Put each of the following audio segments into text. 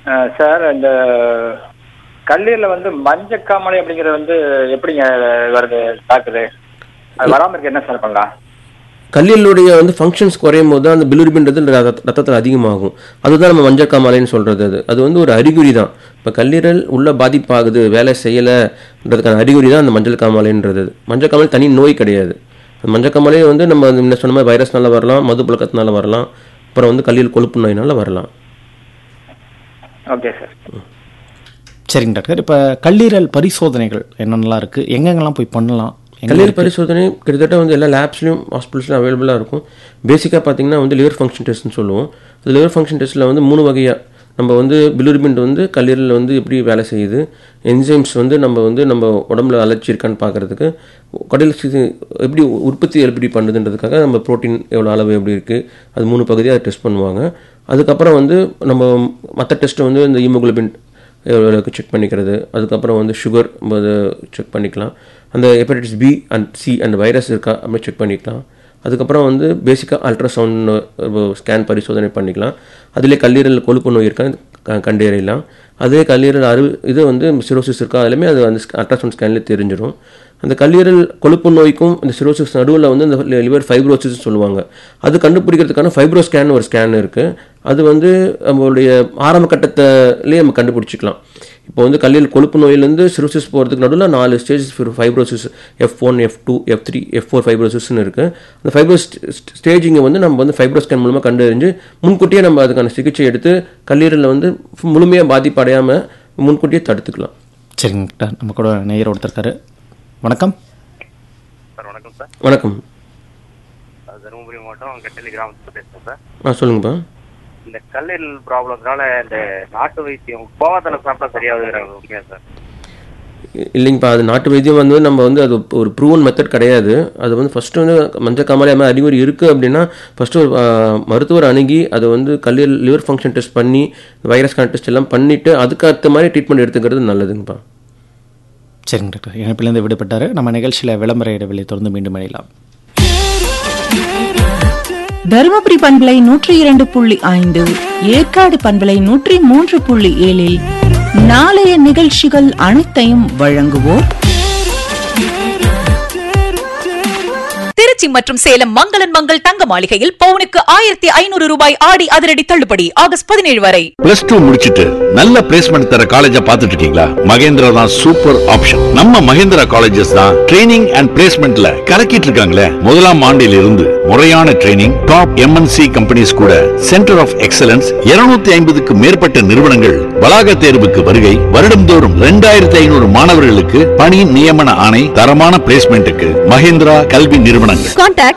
Sir, இந்த கல்லீரல வந்து மஞ்சக்காமலை அப்படிங்கிறது வந்து எப்படிங்க வருது தாக்குது? அது வராமல் இருக்க என்ன சார் பண்ணலாம்? கல்லீரலுடைய வந்து ஃபங்க்ஷன்ஸ் குறையும் போது தான் அந்த பிலிருபின்றது ரத்தத்தில் அதிகமாகும். அதுதான் நம்ம மஞ்சக்காமலைன்னு சொல்கிறது. அது வந்து ஒரு அறிகுறி தான். இப்போ கல்லீரல் உள்ள பாதிப்பாகுது, வேலை செய்யலைன்றதுக்கான அறிகுறி தான் அந்த மஞ்சள் காமாலைன்றது. மஞ்சள் காமாலை தனி நோய் கிடையாது. அந்த மஞ்சள் காமாலை வந்து நம்ம முன்ன சொன்ன மாதிரி வைரஸ்னால வரலாம், மது பழக்கத்தினால வரலாம், அப்புறம் வந்து கல்லீரல் கொழுப்பு நோயினால வரலாம். Okay sir. சரிங்க டாக்டர். இப்போ கல்லீரல் பரிசோதனைகள் என்னென்னலாம் இருக்குது, எங்கெங்கெல்லாம் போய் பண்ணலாம்? கல்லீரல் பரிசோதனை கிட்டத்தட்ட வந்து எல்லா லேப்ஸ்லையும் ஹாஸ்பிட்டல்ஸ்லையும் அவைலபிளாக இருக்கும். பேசிக்காக பார்த்தீங்கன்னா வந்து லிவர் ஃபங்க்ஷன் டெஸ்ட்னு சொல்லுவோம். அது லிவர் ஃபங்க்ஷன் டெஸ்ட்டில் வந்து 3 வகையாக நம்ம வந்து பிலிருபின் வந்து கல்லீரலில் வந்து எப்படி வேலை செய்யுது, என்சைம்ஸ் வந்து நம்ம உடம்புல அலர்ச்சி இருக்கான்னு பார்க்குறதுக்கு, கல்லீரல் எப்படி உற்பத்தி எப்படி பண்ணுதுன்றதுக்காக நம்ம ப்ரோட்டீன் எவ்வளோ அளவு எப்படி இருக்குது, அது 3 பகுதியாக அதை டெஸ்ட் பண்ணுவாங்க. அதுக்கப்புறம் வந்து நம்ம மற்ற டெஸ்ட்டை வந்து இந்த ஹீமோகுளோபின் எவ்வளோக்கு செக் பண்ணிக்கிறது, அதுக்கப்புறம் வந்து சுகர் செக் பண்ணிக்கலாம், அந்த ஹெப்படைட்டிஸ் பி அண்ட் சி அந்த வைரஸ் இருக்கா அப்படி செக் பண்ணிக்கலாம். அதுக்கப்புறம் வந்து பேசிக்காக அல்ட்ராசவுண்ட் ஸ்கேன் பரிசோதனை பண்ணிக்கலாம். அதிலே கல்லீரல் கொழுப்பு நோய் இருக்கா கண்டறியலாம். அதே கல்லீரல் இது வந்து சிரோசிஸ் இருக்கா அதுலேயுமே அது அந்த அல்ட்ராசவுண்ட் ஸ்கேன்லேயே தெரிஞ்சிடும். அந்த கல்லீரல் கொழுப்பு நோய்க்கும் இந்த சிரோசிஸ் நடுவில் வந்து இந்த லிவர் ஃபைப்ரோசிஸ் சொல்லுவாங்க. அது கண்டுபிடிக்கிறதுக்கான ஃபைப்ரோ ஸ்கேன் ஒரு ஸ்கேன் இருக்குது. அது வந்து நம்மளுடைய ஆரம்ப கட்டத்திலேயே நம்ம கண்டுபிடிச்சிக்கலாம். இப்போ வந்து கல்லீரல் கொழுப்பு நோயிலேருந்து சிரோசிஸ் போகிறதுக்கு நடுவில் 4 stages fibrosis, F1, F2, F3, F4 ஃபைப்ரோசிஸ்ன்னு இருக்குது. அந்த ஃபைப்ரோஸ் ஸ்டேஜிங்கை வந்து நம்ம வந்து ஃபைப்ரோ ஸ்கேன் மூலமாக கண்டறிஞ்சு முன்கூட்டியே நம்ம அதுக்கான சிகிச்சை எடுத்து கல்லீரலில் வந்து முழுமையாக பாதிப்படையாமல் முன்கூட்டியே தடுத்துக்கலாம். சரிங்க டாக்டர். நம்ம கூட நேயர் ஒருத்தருக்காரு. வணக்கம் சார். வணக்கம் சார். வணக்கம். தருமபுரி மாவட்டம் கட்டளை கிராமத்தில் பேசுகிறேன் சார். சொல்லுங்கப்பா. இந்த கல்லீரல் ப்ராப்ளம்னால இந்த நாட்டு வைத்தியம் கோவாத்தனை சாப்பிட்டா சரியாகுதுங்கிறாங்க, உண்மையா சார்? இல்லைங்கப்பா, அது நாட்டு வைத்தியம் வந்து நம்ம வந்து அது ஒரு ப்ரூவன் மெத்தட் கிடையாது. அது வந்து ஃபஸ்ட்டு வந்து மஞ்சள் காமாலை மாதிரி அறிகுறி இருக்குது அப்படின்னா ஃபஸ்ட்டு ஒரு மருத்துவர் அணுகி அதை வந்து கல்லீரல் லிவர் ஃபங்க்ஷன் டெஸ்ட் பண்ணி வைரஸ்கான டெஸ்ட் எல்லாம் பண்ணிவிட்டு அதுக்கு அடுத்த மாதிரி ட்ரீட்மெண்ட் எடுத்துக்கிறது நல்லதுங்கப்பா. சரிங்க டாக்டர். இணைப்பிலேருந்து விடுபட்டார். நம்ம நிகழ்ச்சியில் விளம்பர இடைவெளி தொடர்ந்து மீண்டும் இணையலாம். தருமபுரி பண்பலை 102.5, ஏற்காடு பண்பலை 103.7 நாளைய நிகழ்ச்சிகள் அனைத்தையும் வழங்குவோர் திருச்சி மற்றும் சேலம் மங்களன் மங்கள் தங்க மாளிகையில் பவுனுக்கு 1500 ரூபாய் ஆடி அதிரடி தள்ளுபடி ஆகஸ்ட் 17 வரை. +2 முடிச்சிட்டு நல்ல பிளேஸ்மெண்ட் தர காலேஜ பாத்துட்டு இருக்கீங்களா? மகேந்திரா தான் சூப்பர் ஆப்ஷன். நம்ம மகேந்திரா காலேஜஸ் தான் ட்ரைனிங் அண்ட் பிளேஸ்மெண்ட்ல கலக்கிட்டு இருக்காங்களே. முதலாம் ஆண்டில் இருந்து முறையான ட்ரைனிங், டாப் MNC கம்பெனிஸ் கூட சென்டர் ஆஃப் எக்ஸலன்ஸ் 250க்கு மேற்பட்ட நிறுவனங்கள் வளாக தேர்வுக்கு வருகை. வருடம்தோறும் 2500 மாணவர்களுக்கு பணி நியமன ஆணை. தரமான பிளேஸ்மெண்ட்டுக்கு மகேந்திரா கல்வி நிறுவனங்கள். Contact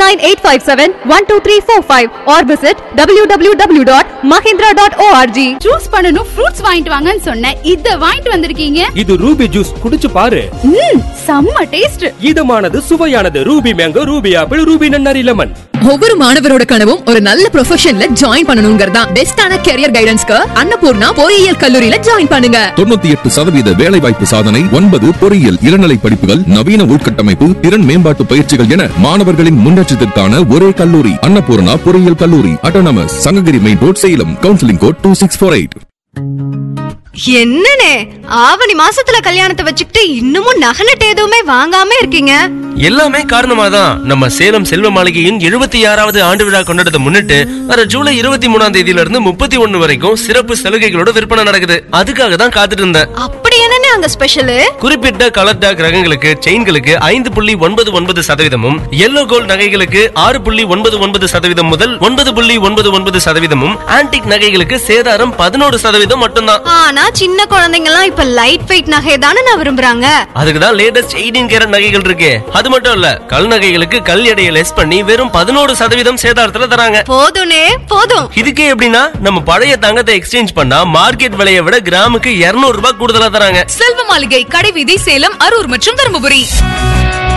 8985712345 or visit www.mahindra.org. Juice பண்ணனும் ஃப்ரூட்ஸ் வாங்கிட்டு வாங்கன்னு சொன்னேன். இத வாங்கிட்டு வந்திருக்கீங்க. இது ரூபி ஜூஸ், குடிச்சு பாரு. செம்ம taste. இதமானது, சுவையானது. Ruby mango, Ruby apple, Ruby நன்னாரி லெமன். ஒவ்வொரு மாணவரோட கனவும் ஒரு நல்ல ப்ரொஃபஷன்ல ஜாயின் பண்ணணும்ங்கறதா. பெஸ்டான கரியர் கைடன்ஸ்க்கு அன்னபூர்ணா பொறியியல் கல்லூரியில ஜாயின் பண்ணுங்க. 98% வேலை வாய்ப்பு சாதனை, 9 பொறியியல் இளநிலை படிப்புகள், நவீன உள்கட்டமைப்பு, திறன் மேம்பாட்டு பயிற்சிகள் என மாணவர்களின் முன்னேற்றத்திற்கான ஒரே கல்லூரி அன்னபூர்ணா பொறியியல் கல்லூரி, autonomous, Sankagiri main road, Salem. Counselling code 2648. என்னனே ஆவணி மாசத்துல கல்யாணத்தை வச்சுக்கிட்டு இன்னமும் நகநட்டு எதுவுமே வாங்காம இருக்கீங்க? எல்லாமே காரணமாதான் நம்ம சேலம் செல்வ மாளிகையின் 76வது ஆண்டு விழா கொண்டாடத்தை முன்னிட்டு வர ஜூலை 23ஆம் தேதியில இருந்து 31 வரைக்கும் சிறப்பு சலுகைகளோட விற்பனை நடக்குது. அதுக்காக தான் காத்துட்டு இருந்தேன். அப்படி என்னனே அங்க ஸ்பெஷல்? குறிப்பிட்ட கலர் டாக் ரகங்களுக்கு, செயின்களுக்கு 5.99% எல்லோ கோல்ட் நகைகளுக்கு 6.99% முதல் 9.99%, ஆன்டிக் நகைகளுக்கு சேதாரம் 11% மட்டும்தான். ஆனா சின்ன குழந்தைங்க எல்லாம் இப்ப லைட் வெயிட் நகை தானே நான் விரும்புறாங்க. அதுக்குதான் லேட்டஸ்ட் 18 கேரட் நகைகள் இருக்கு. அது மட்டும் இல்ல, கல் நகைகளுக்கு கல் எடையை லெஸ் பண்ணி வெறும் 11% சேதாரத்துல தராங்க. போதும்னே போதும். இதுக்கே எப்படின்னா நம்ம பழைய தங்கத்தை எக்ஸ்சேஞ்ச் பண்ணா மார்க்கெட் விலையை விட கிராமுக்கு 200 ரூபாய் கூடுதலா தராங்க. செல்வ மாளிகை, கடைவீதி, சேலம், அரூர் மற்றும் தருமபுரி.